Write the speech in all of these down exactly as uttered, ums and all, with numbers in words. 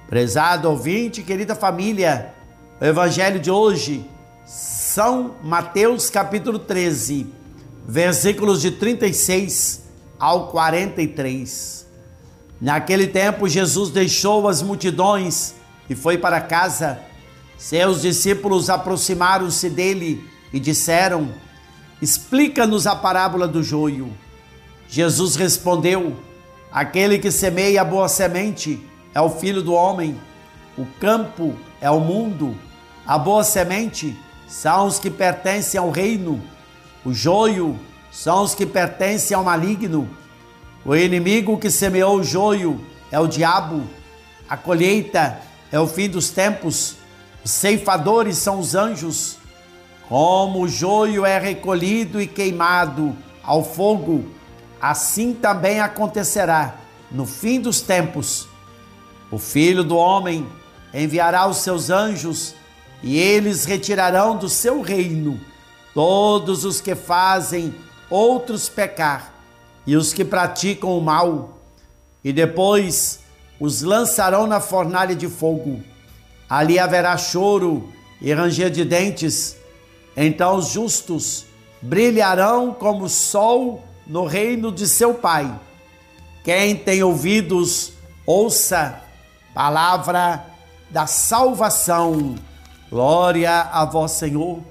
Prezado ouvinte, querida família, o evangelho de hoje, São Mateus capítulo treze, versículos de trinta e seis ao quarenta e três. Naquele tempo, Jesus deixou as multidões e foi para casa. Seus discípulos aproximaram-se dele e disseram: explica-nos a parábola do joio. Jesus respondeu: aquele que semeia a boa semente é o Filho do Homem. O campo é o mundo. A boa semente são os que pertencem ao reino. O joio são os que pertencem ao maligno. O inimigo que semeou o joio é o diabo. A colheita é o fim dos tempos. Os ceifadores são os anjos. Como o joio é recolhido e queimado ao fogo, assim também acontecerá no fim dos tempos. O Filho do Homem enviará os seus anjos e eles retirarão do seu reino todos os que fazem outros pecar e os que praticam o mal, e depois os lançarão na fornalha de fogo. Ali haverá choro e ranger de dentes. Então os justos brilharão como o sol no reino de seu Pai. Quem tem ouvidos, ouça. Palavra da salvação. Glória a vós, Senhor.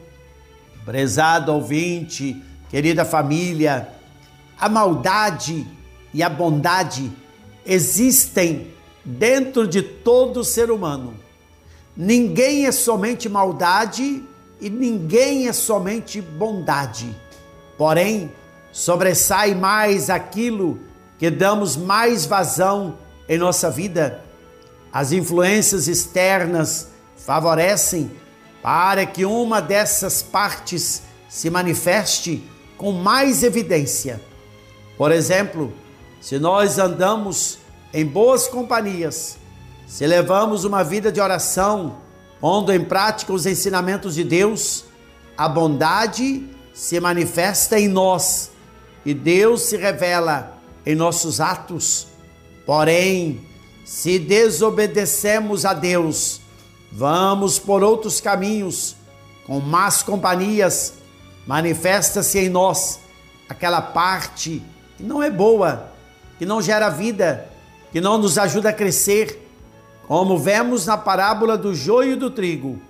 Prezado ouvinte, querida família, a maldade e a bondade existem dentro de todo ser humano. Ninguém é somente maldade e ninguém é somente bondade. Porém, sobressai mais aquilo que damos mais vazão em nossa vida. As influências externas favorecem para que uma dessas partes se manifeste com mais evidência. Por exemplo, se nós andamos em boas companhias, se levamos uma vida de oração, pondo em prática os ensinamentos de Deus, a bondade se manifesta em nós e Deus se revela em nossos atos. Porém, se desobedecemos a Deus, vamos por outros caminhos, com más companhias, manifesta-se em nós aquela parte que não é boa, que não gera vida, que não nos ajuda a crescer, como vemos na parábola do joio e do trigo.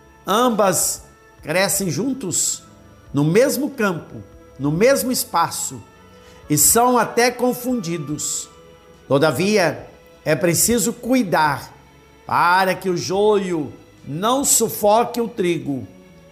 Ambas crescem juntos, no mesmo campo, no mesmo espaço, e são até confundidos. Todavia, é preciso cuidar para que o joio não sufoque o trigo.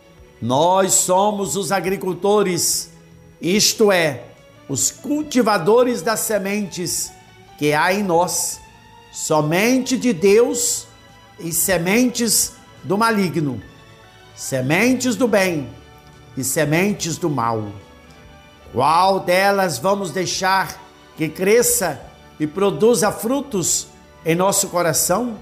Nós somos os agricultores, isto é, os cultivadores das sementes que há em nós, somente de Deus e sementes do maligno, sementes do bem e sementes do mal. Qual delas vamos deixar que cresça e produza frutos em nosso coração?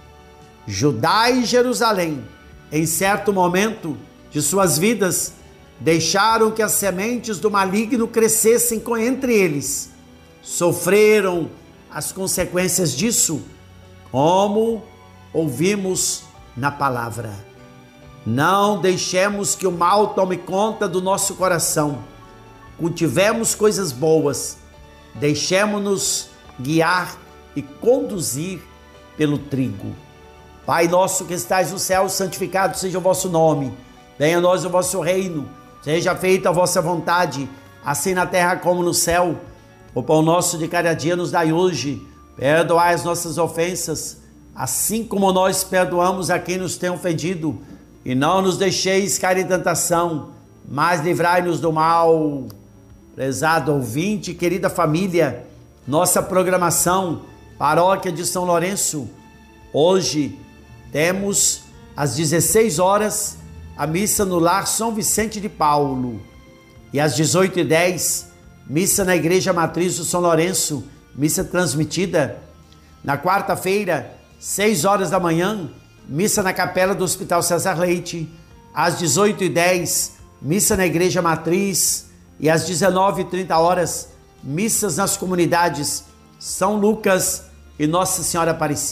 Judá e Jerusalém, em certo momento de suas vidas, deixaram que as sementes do maligno crescessem entre eles. Sofreram as consequências disso, como ouvimos na palavra. Não deixemos que o mal tome conta do nosso coração. Cultivemos coisas boas. Deixemos-nos guiar e conduzir pelo trigo. Pai nosso que estais no céu, santificado seja o vosso nome. Venha a nós o vosso reino. Seja feita a vossa vontade, assim na terra como no céu. O pão nosso de cada dia nos dai hoje. Perdoai as nossas ofensas, assim como nós perdoamos a quem nos tem ofendido. E não nos deixeis cair em tentação, mas livrai-nos do mal. Prezado ouvinte, querida família, nossa programação, Paróquia de São Lourenço. Hoje temos às dezesseis horas a missa no Lar São Vicente de Paulo. E às dezoito e dez, missa na Igreja Matriz do São Lourenço, missa transmitida. Na quarta-feira, seis horas da manhã, missa na Capela do Hospital César Leite. Às dezoito e dez, missa na Igreja Matriz. E às dezenove e trinta horas, missas nas comunidades São Lucas e Nossa Senhora Aparecida.